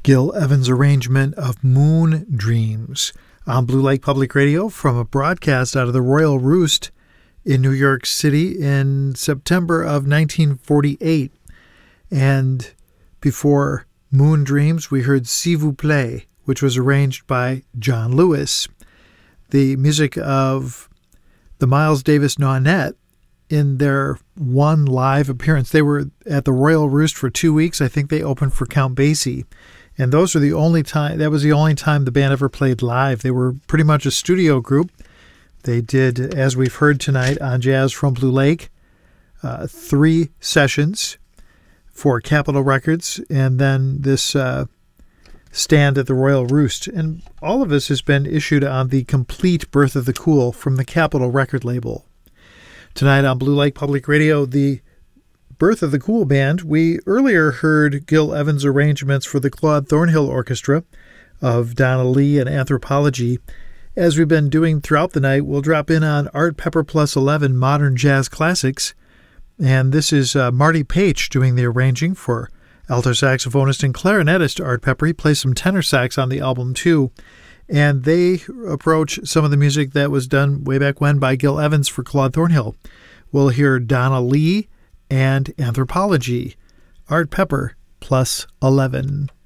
Gil Evans' arrangement of Moon Dreams on Blue Lake Public Radio from a broadcast out of the Royal Roost in New York City in September of 1948. And before Moon Dreams, we heard S'il vous plaît, which was arranged by John Lewis. The music of the Miles Davis Nonet in their one live appearance. They were at the Royal Roost for 2 weeks. I think they opened for Count Basie. And that was the only time the band ever played live. They were pretty much a studio group. They did, as we've heard tonight on Jazz from Blue Lake, 3 sessions for Capitol Records, and then this stand at the Royal Roost. And all of this has been issued on the complete Birth of the Cool from the Capitol record label. Tonight on Blue Lake Public Radio, the Birth of the Cool Band. We earlier heard Gil Evans' arrangements for the Claude Thornhill Orchestra of Donna Lee and Anthropology. As we've been doing throughout the night, we'll drop in on Art Pepper Plus 11 Modern Jazz Classics. And this is Marty Paich doing the arranging for alto saxophonist and clarinetist Art Pepper. He plays some tenor sax on the album too. And they approach some of the music that was done way back when by Gil Evans for Claude Thornhill. We'll hear Donna Lee and Anthropology, Art Pepper Plus 11.